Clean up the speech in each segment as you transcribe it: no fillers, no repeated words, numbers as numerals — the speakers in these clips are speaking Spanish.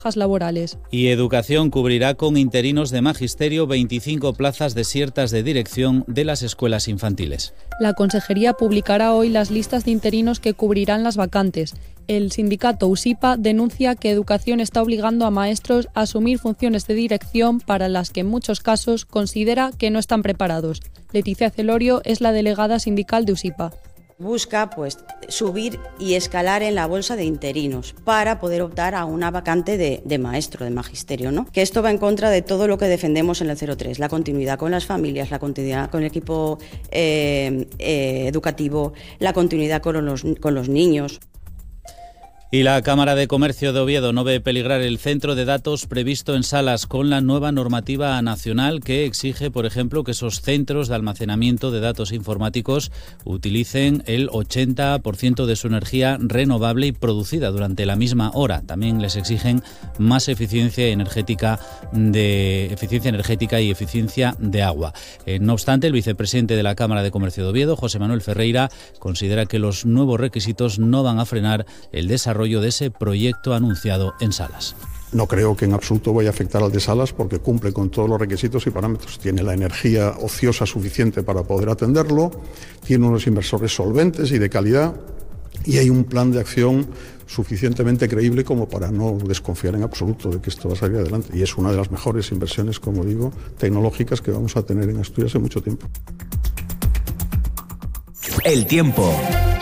laborales. Y Educación cubrirá con interinos de magisterio 25 plazas desiertas de dirección de las escuelas infantiles. La Consejería publicará hoy las listas de interinos que cubrirán las vacantes. El sindicato USIPA denuncia que Educación está obligando a maestros a asumir funciones de dirección para las que en muchos casos considera que no están preparados. Leticia Celorio es la delegada sindical de USIPA. Busca subir y escalar en la bolsa de interinos para poder optar a una vacante de maestro, de magisterio, ¿no? Que esto va en contra de todo lo que defendemos en el 03, la continuidad con las familias, la continuidad con el equipo educativo, la continuidad con los niños. Y la Cámara de Comercio de Oviedo no ve peligrar el centro de datos previsto en Salas con la nueva normativa nacional que exige, por ejemplo, que esos centros de almacenamiento de datos informáticos utilicen el 80% de su energía renovable y producida durante la misma hora. También les exigen más eficiencia energética y eficiencia de agua. No obstante, el vicepresidente de la Cámara de Comercio de Oviedo, José Manuel Ferreira, considera que los nuevos requisitos no van a frenar el desarrollo de ese proyecto anunciado en Salas. No creo que en absoluto vaya a afectar al de Salas porque cumple con todos los requisitos y parámetros. Tiene la energía ociosa suficiente para poder atenderlo, tiene unos inversores solventes y de calidad y hay un plan de acción suficientemente creíble como para no desconfiar en absoluto de que esto va a salir adelante. Y es una de las mejores inversiones, como digo, tecnológicas que vamos a tener en Asturias en mucho tiempo. El tiempo.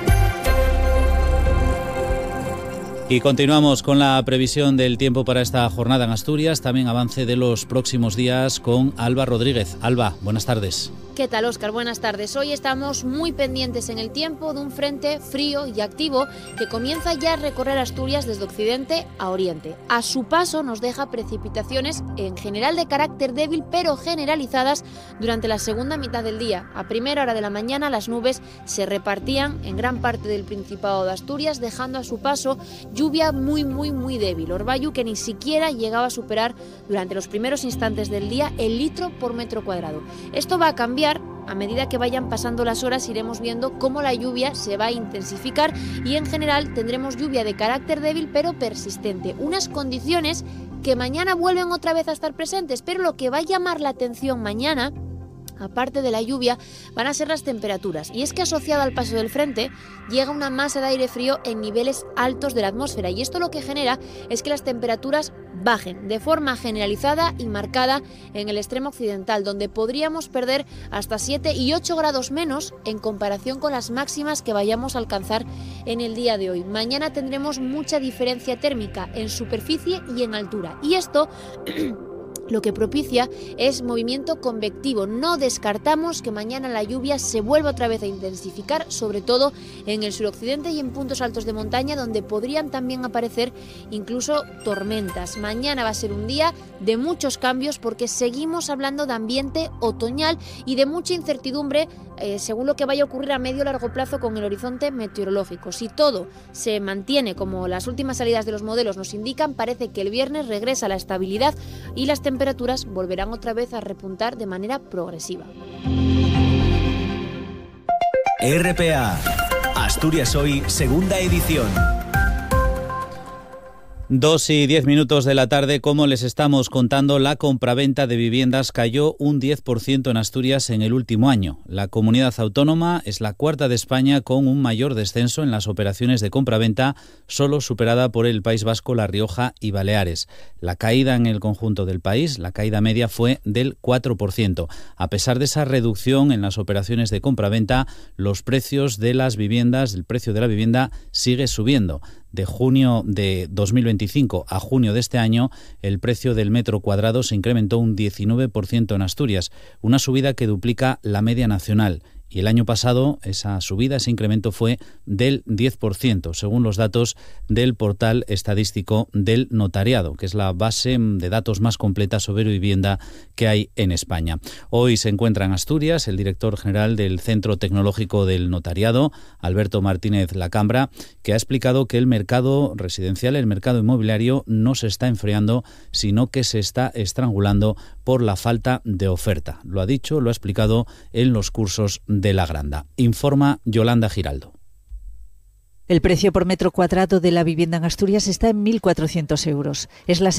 Y continuamos con la previsión del tiempo para esta jornada en Asturias, también avance de los próximos días con Alba Rodríguez. Alba, buenas tardes. ¿Qué tal, Óscar? Buenas tardes. Hoy estamos muy pendientes en el tiempo de un frente frío y activo que comienza ya a recorrer Asturias desde occidente a oriente. A su paso nos deja precipitaciones en general de carácter débil pero generalizadas durante la segunda mitad del día. A primera hora de la mañana las nubes se repartían en gran parte del Principado de Asturias, dejando a su paso lluvia muy débil. Orbayu que ni siquiera llegaba a superar durante los primeros instantes del día el litro por metro cuadrado. Esto va a cambiar. A medida que vayan pasando las horas iremos viendo cómo la lluvia se va a intensificar y en general tendremos lluvia de carácter débil pero persistente. Unas condiciones que mañana vuelven otra vez a estar presentes, pero lo que va a llamar la atención mañana, aparte de la lluvia, van a ser las temperaturas. Y es que asociado al paso del frente llega una masa de aire frío en niveles altos de la atmósfera y esto lo que genera es que las temperaturas bajen de forma generalizada y marcada en el extremo occidental, donde podríamos perder hasta 7 y 8 grados menos en comparación con las máximas que vayamos a alcanzar en el día de hoy. Mañana tendremos mucha diferencia térmica en superficie y en altura y esto lo que propicia es movimiento convectivo. No descartamos que mañana la lluvia se vuelva otra vez a intensificar, sobre todo en el suroccidente y en puntos altos de montaña, donde podrían también aparecer incluso tormentas. Mañana va a ser un día de muchos cambios porque seguimos hablando de ambiente otoñal y de mucha incertidumbre según lo que vaya a ocurrir a medio o largo plazo con el horizonte meteorológico. Si todo se mantiene como las últimas salidas de los modelos nos indican, parece que el viernes regresa la estabilidad y las temperaturas volverán otra vez a repuntar de manera progresiva. RPA, Asturias Hoy, segunda edición. 2:10 de la tarde, como les estamos contando, la compraventa de viviendas cayó un 10% en Asturias en el último año. La comunidad autónoma es la cuarta de España con un mayor descenso en las operaciones de compraventa, solo superada por el País Vasco, La Rioja y Baleares. La caída en el conjunto del país, la caída media fue del 4%. A pesar de esa reducción en las operaciones de compraventa, los precios de las viviendas, el precio de la vivienda sigue subiendo. De junio de 2025 a junio de este año, el precio del metro cuadrado se incrementó un 19% en Asturias, una subida que duplica la media nacional. Y el año pasado esa subida, ese incremento fue del 10%, según los datos del portal estadístico del notariado, que es la base de datos más completa sobre vivienda que hay en España. Hoy se encuentra en Asturias el director general del Centro Tecnológico del Notariado, Alberto Martínez Lacambra, que ha explicado que el mercado residencial, el mercado inmobiliario, no se está enfriando, sino que se está estrangulando por la falta de oferta. Lo ha dicho, lo ha explicado en los cursos de la Granda. Informa Yolanda Giraldo. El precio por metro cuadrado de la vivienda en Asturias está en 1.400 euros. Es la